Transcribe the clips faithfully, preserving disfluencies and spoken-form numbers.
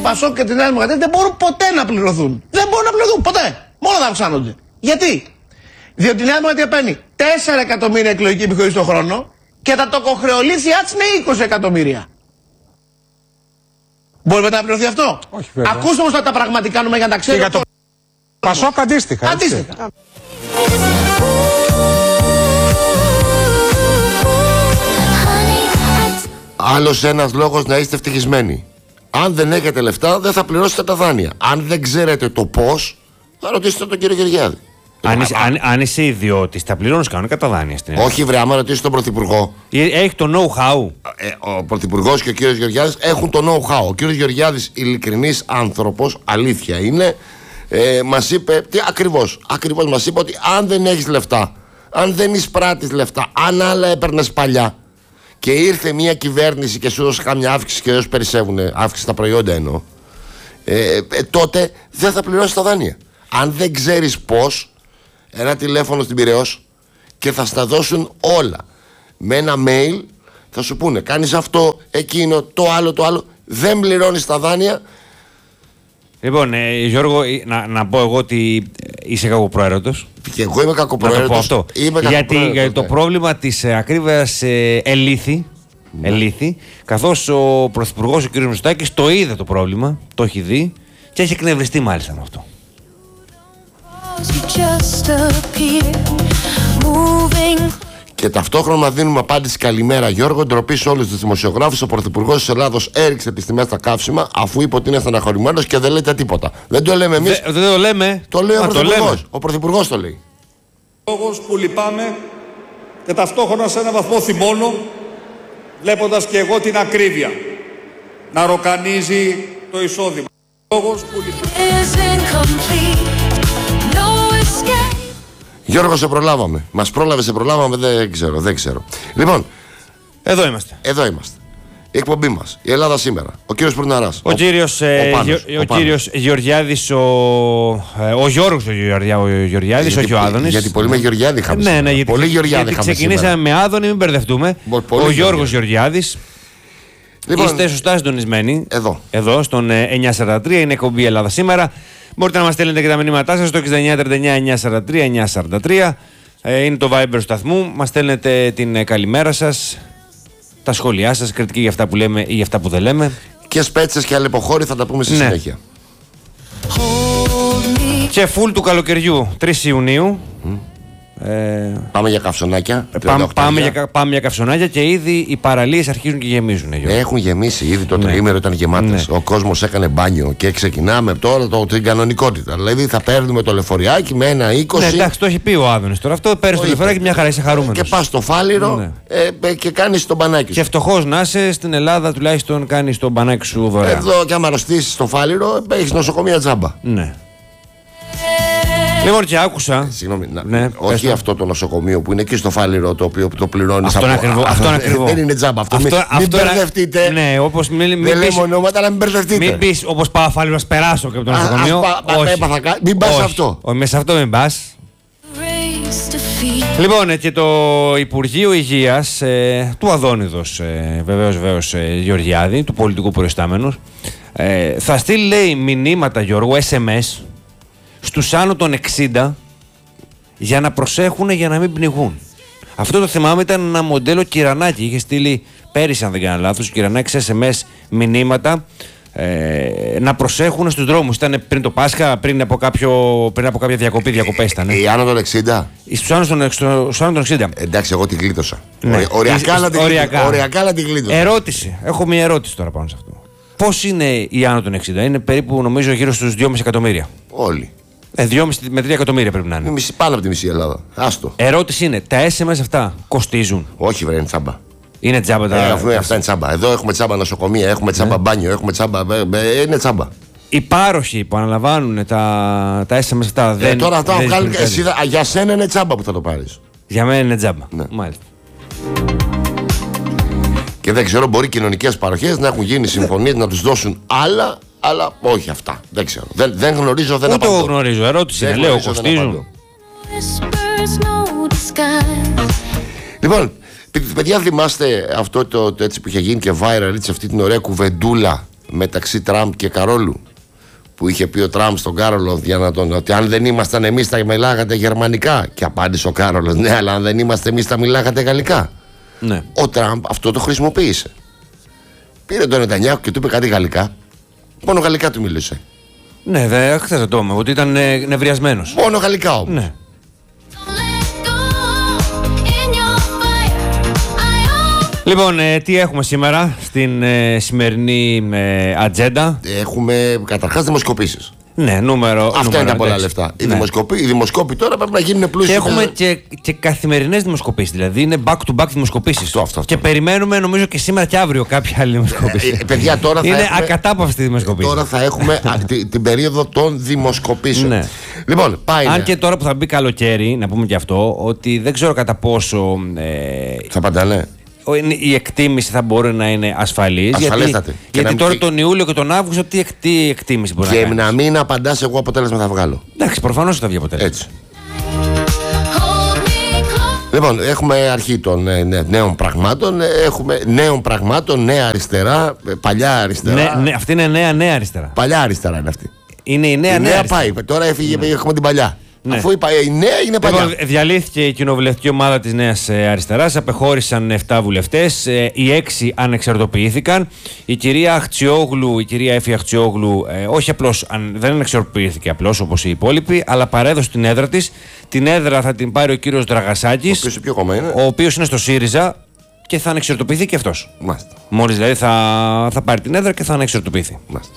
Πασόκ και τη Νέα Δημοκρατία δεν μπορούν ποτέ να πληρωθούν. Δεν μπορούν να πληρωθούν ποτέ. Μόνο να αυξάνονται. Γιατί? Διότι η Νέα Δημοκρατία παίρνει τέσσερα εκατομμύρια εκλογική επιχορήγηση το χρόνο και τα τοκοχρεωλήσια της είναι είκοσι εκατομμύρια. Μπορεί μετά να πληρωθεί αυτό? Όχι, βέβαια. Ακούστε όμως τα πραγματικά νούμερα για να τα ξέρετε. Και για το Πασόκ αντίστοιχα. Αντίστοιχα. Άλλος ένας λόγος να είστε ευτυχισμένοι. Αν δεν έχετε λεφτά, δεν θα πληρώσετε τα δάνεια. Αν δεν ξέρετε το πώς, θα ρωτήσετε τον κύριο Γεωργιάδη. Αν είσαι, αν, αν είσαι ιδιώτης, θα πληρώνεις κανονικά τα δάνεια στην Ελλάδα. Όχι, βρε, άμα ρωτήσει τον Πρωθυπουργό. Έχει το know-how. Ε, ο Πρωθυπουργός και ο κύριος Γεωργιάδης έχουν το know-how. Ο κύριος Γεωργιάδης, ειλικρινής άνθρωπος, αλήθεια είναι, ε, μας είπε. Τι ακριβώς, ακριβώς μας είπε ότι αν δεν έχεις λεφτά, αν δεν εισπράττεις λεφτά, αν άλλα έπαιρνες παλιά και ήρθε μια κυβέρνηση και σου έδωσε κάμια αύξηση και δεν περισσεύουν, αύξηση στα προϊόντα εννοώ, ε, ε, τότε δεν θα πληρώσεις τα δάνεια. Αν δεν ξέρεις πώς, ένα τηλέφωνο στην Πειραιώς και θα στα δώσουν όλα. Με ένα mail θα σου πούνε κάνεις αυτό, εκείνο, το άλλο, το άλλο. Δεν πληρώνεις τα δάνεια. Λοιπόν, ε, Γιώργο, να, να πω εγώ ότι είσαι κακοπροαίρετος. Και εγώ είμαι κακοπροαίρετος. Να το πω αυτό. Είμαι γιατί, γιατί ναι. το πρόβλημα της ε, ακρίβειας ε, ελήθη, ναι. ελήθη, καθώς ο Πρωθυπουργός ο κ. Μητσοτάκης το είδε το πρόβλημα, το έχει δει και έχει εκνευριστεί μάλιστα με αυτό. Και ταυτόχρονα δίνουμε απάντηση καλημέρα Γιώργο, ντροπή σε όλους τους δημοσιογράφους. Ο Πρωθυπουργός της Ελλάδος έριξε τις τιμές στα καύσιμα αφού είπε ότι είναι στεναχωρημένος και δεν λέτε τίποτα. Δεν το λέμε εμείς. Δε, δεν το λέμε. Το λέει ο Πρωθυπουργός. Το ο Πρωθυπουργός το λέει. Λόγος που λυπάμαι και ταυτόχρονα σε ένα βαθμό θυμώνω, βλέποντας και εγώ την ακρίβεια να ροκανίζει το εισόδημα. Λόγος που λυπάμαι. Γιώργο, σε προλάβαμε. Μας πρόλαβε, σε προλάβαμε, δεν ξέρω, δεν ξέρω. Λοιπόν, εδώ είμαστε. Εδώ είμαστε. Η εκπομπή μας, η Ελλάδα σήμερα. Ο κύριος Πουρναράς. Ο, ο κύριος, ο, ε, Πάνος, ο, ο κύριος Γεωργιάδης, ο, ο Γιώργος ο, Γεωργιά, ο Γεωργιάδης, γιατί, όχι ο Άδωνης. Γιατί πολύ με Γεωργιάδη είχαμε. Ναι, ναι, γιατί, πολύ Γεωργιάδη γιατί ξεκινήσαμε σήμερα. με Άδωνη, μην μπερδευτούμε. Ο Γιώργος Γεωργιάδης. Λοιπόν, είστε σωστά συντονισμένοι. Εδώ. Εδώ, στον εννιακόσια σαράντα τρία, είναι εκπομπή Ελλάδα σήμερα. Μπορείτε να μας στέλνετε και τα μηνύματά σας στο εξήντα εννιά τριάντα εννιά εννιακόσια σαράντα τρία εννιακόσια σαράντα τρία. Ε, είναι το Viber του σταθμού. Μας στέλνετε την ε, καλημέρα σας, τα σχόλιά σας, κριτική για αυτά που λέμε ή για αυτά που δεν λέμε. Και σπέτσες και αλεποχώροι θα τα πούμε στη ναι. συνέχεια. Και φουλ του καλοκαιριού, τρεις Ιουνίου. Mm. Ε, πάμε για καυσονάκια. Πάμε, πάμε, για, πάμε για καυσονάκια και ήδη οι παραλίες αρχίζουν και γεμίζουν. Ε, Έχουν γεμίσει ήδη, το ναι. τριήμερο ήταν γεμάτες. Ναι. Ο κόσμος έκανε μπάνιο και ξεκινάμε τώρα το, την κανονικότητα. Δηλαδή θα παίρνουμε το λεωφοριάκι με ένα είκοσι. Ναι, εντάξει, το έχει πει ο Άδωνης τώρα. Αυτό παίρνει το λεωφοριάκι μια χαρά, είσαι χαρούμενος. Και πας στο Φάληρο ναι. ε, και κάνεις τον μπανάκι σου. Και φτωχός να είσαι, στην Ελλάδα τουλάχιστον κάνεις τον μπανάκι σου δωρεάν. Εδώ και άμα αρρωστήσεις στο Φάληρο, έχεις νοσοκομεία τζάμπα. Ναι. Λοιπόν, και άκουσα. Συγγνώμη, ναι, όχι αυτό το νοσοκομείο που είναι εκεί στο Φάληρο το οποίο το πληρώνει. Αυτό είναι ακριβό. Αυτό είναι ακριβό. Δεν είναι τζάμπα αυτό. αυτό μην αυτό μην μπερδευτείτε. Ναι, όπως μην, μην δεν λέμε ονόματα, αλλά μην μπερδευτείτε. Μην πεις όπως πάω Φάληρο, ας περάσω και από το νοσοκομείο. Μην πας αυτό. Όχι, με σε αυτό μην πας. Λοιπόν, και το Υπουργείο Υγείας ε, του Αδόνιδος, ε, βεβαίως, βεβαίως ε, Γεωργιάδη, του πολιτικού προϊστάμενου, ε, θα στείλει, λέει, μηνύματα, Γιώργο, ες εμ ες στους άνω των εξήντα για να προσέχουν για να μην πνιγούν. Αυτό το θυμάμαι ήταν ένα μοντέλο Κυρανάκη. Είχε στείλει πέρυσι, αν δεν κάνω λάθος, Κυρανάκη ες εμ ες μηνύματα ε, να προσέχουν στους δρόμους. Ήταν πριν το Πάσχα, πριν από, κάποιο, πριν από κάποια διακοπή, διακοπές ήταν. Οι άνω των εξήντα. Στους άνω των, στους άνω των εξήντα. Εντάξει, εγώ την γλίτωσα. Ναι. Οριακά να την οριακά. γλίτωσα. Ερώτηση. Έχω μια ερώτηση τώρα πάνω σε αυτό. Πώς είναι οι άνω των εξήντα? Είναι περίπου, νομίζω, γύρω στους δυόμισι εκατομμύρια. Όλοι. Ε, δυόμισι με τρία εκατομμύρια πρέπει να είναι. Μισή, πάνω από τη μισή Ελλάδα. Άστο. Ερώτηση είναι, τα ες εμ ες αυτά κοστίζουν? Όχι, βρε, είναι τσάμπα. Είναι τσάμπα τα. Ε, αφού αυτά είναι τσάμπα. Εδώ έχουμε τσάμπα νοσοκομεία, έχουμε τσάμπα ναι. μπάνιο, έχουμε τσάμπα. Ε, είναι τσάμπα. Οι πάροχοι που αναλαμβάνουν τα, τα ες εμ ες αυτά ε, δεν. Τώρα αυτά βγάλουν. Για σένα είναι τσάμπα που θα το πάρεις. Για μένα είναι τσάμπα. Ναι. Μάλιστα. Και δεν ξέρω, μπορεί κοινωνικές παροχές να έχουν γίνει συμφωνίες να τους δώσουν άλλα. Αλλά όχι αυτά. Δεν ξέρω. Δεν, δεν γνωρίζω, δεν Ούτε απαντώ. Ούτε γνωρίζω. Ερώτηση είναι. Λέω, κοστίζουν. Λοιπόν, παιδιά, θυμάστε αυτό το, το έτσι που είχε γίνει και viral, έτσι, αυτή την ωραία κουβεντούλα μεταξύ Τραμπ και Καρόλου. Που είχε πει ο Τραμπ στον Κάρολο για να τον, ότι αν δεν ήμασταν εμείς θα μιλάγατε γερμανικά. Και απάντησε ο Κάρολος, ναι, αλλά αν δεν είμαστε εμείς θα μιλάγατε γαλλικά. Ναι. Ο Τραμπ αυτό το χρησιμοποίησε. Πήρε τον Νετανιάχου και του είπε κάτι γαλλικά. Μόνο γαλλικά του μίλησε. Ναι, δε, χθες δεν το είπαμε, ότι ήταν ε, νευριασμένος. Μόνο γαλλικά όμως. Ναι. Λοιπόν, ε, τι έχουμε σήμερα στην ε, σημερινή ε, ατζέντα. Έχουμε καταρχάς δημοσκοπήσεις. Ναι, νούμερο. Αυτά νούμερο, είναι τα πολλά εντάξει. λεφτά. Οι, Ναι. δημοσκοποί, οι δημοσκόποι τώρα πρέπει να γίνουν πλούσιοι. Και έχουμε και, και καθημερινές δημοσκοπήσεις. Δηλαδή είναι back to back δημοσκοπήσεις. Αυτό, αυτό, αυτό. Και περιμένουμε νομίζω και σήμερα και αύριο κάποια άλλη δημοσκοπήση. Ε, ε, παιδιά, τώρα θα είναι έχουμε, ακατάπαυστη δημοσκοπήση. Τώρα θα έχουμε α, τη- την περίοδο των δημοσκοπήσεων. Ναι. Λοιπόν, πάει. Αν ναι. και τώρα που θα μπει καλοκαίρι, να πούμε και αυτό, ότι δεν ξέρω κατά πόσο ε, Θα απαντάνε. ο- είναι- η εκτίμηση θα μπορεί να είναι ασφαλής. Γιατί, Ασφαλέστατη. Και γιατί να μην τώρα φύγει. τον Ιούλιο και τον Αύγουστο τι, εκ- τι εκτίμηση μπορεί Και να κάνει. να μην απαντάς, εγώ αποτέλεσμα θα βγάλω. Εντάξει, προφανώς θα βγει αποτέλεσμα. Έτσι. Λοιπόν, έχουμε αρχή των ε, νέ- νέων πραγμάτων. ε, Έχουμε νέων πραγμάτων, νέα αριστερά, ε, παλιά αριστερά. Ναι, ναι, αυτή είναι νέα νέα αριστερά. Παλιά αριστερά είναι αυτή. Είναι η νέα η νέα νέα αριστερά. πάει. Τώρα έφυγε, έχουμε την παλιά. Ναι. Αφού η, πα- η νέα είναι παλιά. Λοιπόν, διαλύθηκε η κοινοβουλευτική ομάδα της Νέας ε, Αριστεράς, απεχώρησαν επτά βουλευτές, ε, οι έξι ανεξαρτοποιήθηκαν. Η κυρία Αχτσιόγλου, η κυρία Έφη Αχτσιόγλου, ε, όχι απλώς, αν, δεν ανεξαρτοποιήθηκε απλώς όπως οι υπόλοιποι, αλλά παρέδωσε την έδρα της. Την έδρα θα την πάρει ο κύριος Δραγασάκης, Ποιος ποιο κόμμα είναι. ο οποίος είναι στο ΣΥΡΙΖΑ και θα ανεξαρτοποιηθεί και αυτός. Μάλιστα. Μόλις δηλαδή θα, θα πάρει την έδρα και θα ανεξαρτοποιηθεί. Μάλιστα.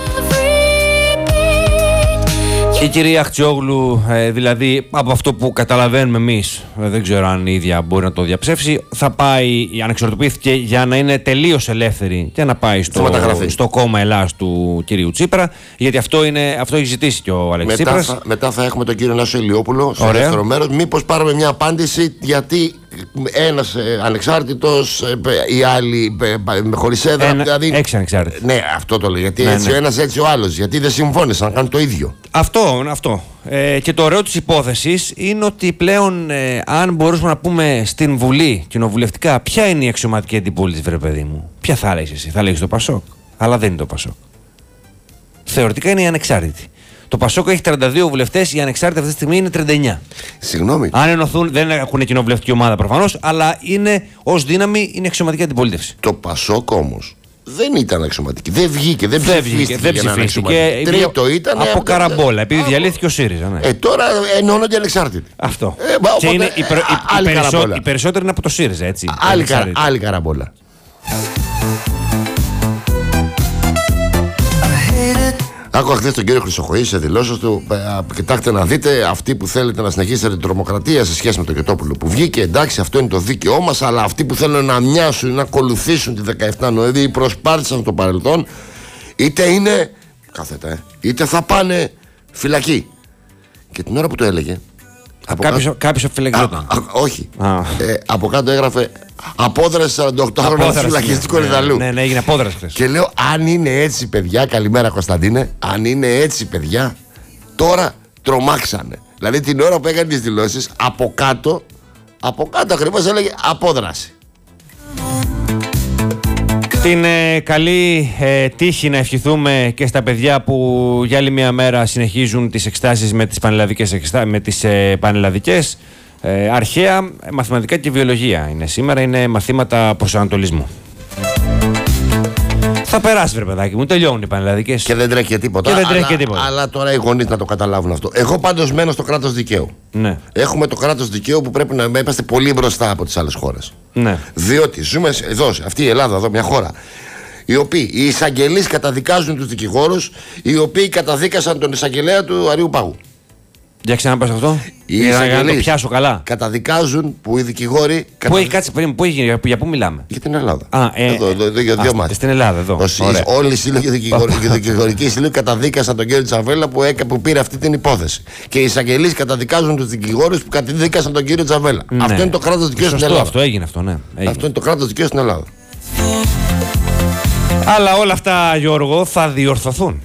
Η κυρία Αχτσιόγλου, ε, δηλαδή από αυτό που καταλαβαίνουμε εμείς, ε, δεν ξέρω αν η ίδια μπορεί να το διαψεύσει, θα πάει, ανεξαρτοποιήθηκε για να είναι τελείως ελεύθερη και να πάει στο, μεταγραφεί. στο κόμμα Ελλάς του κυρίου Τσίπρα, γιατί αυτό, είναι, αυτό έχει ζητήσει και ο Αλέξης Μετά Τσίπρας. θα, μετά θα έχουμε τον κύριο Νάσο Ηλιόπουλο στο Ωραία. δεύτερο μέρος. Μήπως πάρουμε μια απάντηση γιατί ένας ε, ανεξάρτητος, ε, οι άλλοι ε, ε, χωρίς έδρα. Ένα- δηλαδή, έξι ανεξάρτητοι. Ναι, αυτό το λέω. Γιατί Ναι, έτσι ναι. ο ένας έτσι ο άλλος. Γιατί δεν συμφώνησαν να κάνουν το ίδιο. Αυτό, αυτό. Ε, και το ωραίο της υπόθεσης είναι ότι πλέον, ε, αν μπορούσαμε να πούμε στην Βουλή, κοινοβουλευτικά, ποια είναι η αξιωματική αντιπολίτευση, βρε παιδί μου. Ποια θα έλεγες εσύ, θα έλεγες το Πασόκ. Αλλά δεν είναι το Πασόκ. Θεωρητικά είναι η ανεξάρτητη. Το Πασόκ έχει τριάντα δύο βουλευτές, η ανεξάρτητη αυτή τη στιγμή είναι τριάντα εννιά. Συγγνώμη. Αν ενωθούν, δεν έχουν κοινοβουλευτική ομάδα προφανώς, αλλά είναι ως δύναμη είναι αξιωματική αντιπολίτευση. Το Πασόκ όμως δεν ήταν αξιωματική. Δεν βγήκε, δεν Δεν ψηφίστηκε. βγήκε, δεν για να είναι ψηφίστηκε. αξιωματική. Τρίτο ήταν. από ε, καραμπόλα, επειδή Α, διαλύθηκε ο ΣΥΡΙΖΑ. Ναι. Ε, τώρα ενώνονται ανεξάρτητοι. Αυτό. Ε, μα, και οπότε, είναι οι, περι- οι- οι άλλη περισσό- καραμπόλα. οι περισσότεροι είναι από το ΣΥΡΙΖΑ, έτσι. Άλλη, καρα, Ανεξάρτητοι. άλλη καραμπόλα. Άκουγα χθε τον κύριο Χρυσοχοή σε δηλώσεις του. ε, α, Κοιτάξτε να δείτε, αυτοί που θέλετε να συνεχίσετε την τρομοκρατία σε σχέση με τον Κετόπουλο που βγήκε, εντάξει, αυτό είναι το δίκαιό μας, αλλά αυτοί που θέλουν να μοιάσουν, να ακολουθήσουν τη δεκαεφτά Νοεμβρίου ή προσπάθησαν στο παρελθόν, είτε είναι. Κάθετα, ε, είτε θα πάνε φυλακή. Και την ώρα που το έλεγε. από Κάποιος, κάτω- κάποιος αφιλεγγιόταν. Α, α, όχι. Α. Ε, από κάτω έγραφε απόδραση σαράντα οκτώ χρόνων Απόδραση, φυλακιστικού ναι, Ιδαλού. Ναι, ναι, έγινε απόδραση χθες. Και λέω, αν είναι έτσι, παιδιά, καλημέρα Κωνσταντίνε, αν είναι έτσι, παιδιά, τώρα τρομάξανε. Δηλαδή την ώρα που έκανε τις δηλώσεις, από κάτω, από κάτω ακριβώς έλεγε απόδραση. Την ε, καλή ε, τύχη να ευχηθούμε και στα παιδιά που για άλλη μια μέρα συνεχίζουν τις εξετάσεις με τις πανελλαδικές, εξετά- με τις, ε, πανελλαδικές ε, αρχαία, ε, μαθηματικά και βιολογία είναι σήμερα, είναι μαθήματα προσανατολισμού. Θα περάσει, βρε παιδάκι μου, τελειώνουν οι πανελλαδικές. Και δεν τρέχει και τίποτα. Και δεν τρέχει αλλά, και τίποτα. Αλλά τώρα οι γονείς να το καταλάβουν αυτό. Εγώ πάντως μένω στο κράτος δικαίου. Ναι, Έχουμε το κράτος δικαίου που πρέπει να είμαστε πολύ μπροστά από τις άλλες χώρες. ναι. Διότι ζούμε σε- εδώ, σε αυτή η Ελλάδα, εδώ, μια χώρα, οι οποίοι οι εισαγγελείς καταδικάζουν τους δικηγόρους, οι οποίοι καταδίκασαν τον εισαγγελέα του Αριού Πάγου. Για ξαναπάς αυτό. Οι Για να- για να το εισαγγελείς πιάσω καλά. καταδικάζουν που οι δικηγόροι. Πού κατα- έχει κάτσει, περίμενε, πού έχει γίνει, για, για πού μιλάμε. Για την Ελλάδα. Α, ε, εδώ, εδώ, εδώ, για δύο α, μάτια. στην Ελλάδα, εδώ. Ο ΣΥΣ, Ωραία. όλοι οι σύλλογοι δικηγορ- και οι δικηγορικοί σύλλογοι καταδίκασαν τον κύριο Τσαβέλα που, έκα, που πήρε αυτή την υπόθεση. Και οι εισαγγελείς καταδικάζουν τους δικηγόρους που καταδίκασαν τον κύριο Τσαβέλα. Ναι. Αυτό είναι το κράτος δικαίου στην Σωστό, Ελλάδα. αυτό έγινε αυτό, ναι. Έγινε. Αυτό είναι το κράτος δικαίου στην Ελλάδα. Αλλά όλα αυτά, Γιώργο, θα διορθωθούν.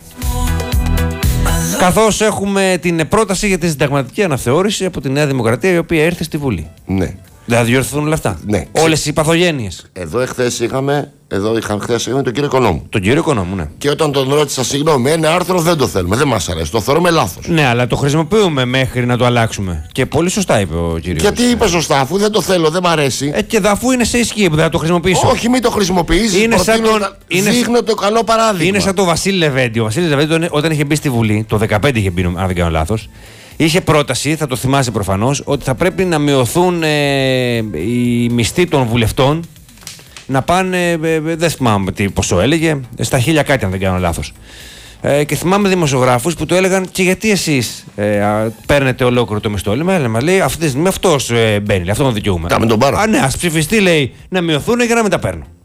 Καθώς έχουμε την πρόταση για τη συνταγματική αναθεώρηση από τη Νέα Δημοκρατία, η οποία ήρθε στη Βουλή. Ναι. Δεν θα διορθωθούν όλα αυτά. Ναι. Όλες οι παθογένειες. Εδώ εχθές είχαμε, εδώ είχαμε, χθες είχαμε τον κύριο Οικονόμου. Τον κύριο Οικονόμου, ναι. Και όταν τον ρώτησα, συγγνώμη, ένα άρθρο δεν το θέλουμε, δεν μας αρέσει, το θεωρούμε λάθος. Ναι, αλλά το χρησιμοποιούμε μέχρι να το αλλάξουμε. Και πολύ σωστά είπε ο κύριος. Γιατί είπε σωστά, αφού δεν το θέλω, δεν μ' αρέσει. Ε, και αφού είναι σε ισχύ που δεν θα το χρησιμοποιήσω. Όχι, μην το χρησιμοποιήσει. Είναι σαν τον- είναι Δείχνω σαν- το καλό παράδειγμα. Είναι σαν το Βασίλη Λεβέντη. Ο Βασίλη Λεβέντη, όταν είχε μπει στη Βουλή, το δεκαπέντε είχε μπει, αν δεν κάνω λάθος, είχε πρόταση, θα το θυμάσαι προφανώς, ότι θα πρέπει να μειωθούν ε, οι μισθοί των βουλευτών να πάνε, ε, ε, δεν θυμάμαι τι ποσό έλεγε, στα χίλια κάτι, αν δεν κάνω λάθος. Ε, και θυμάμαι δημοσιογράφους που του έλεγαν και γιατί εσείς ε, α, παίρνετε ολόκληρο το μισθό. Λέμε, μα λέει αυτή τη στιγμή αυτός ε, μπαίνει, αυτό τον δικαιούμαι. Τα μην τον πάρω. Α, ναι, ας ψηφιστεί, λέει, να μειωθούν για να μην τα παίρνω.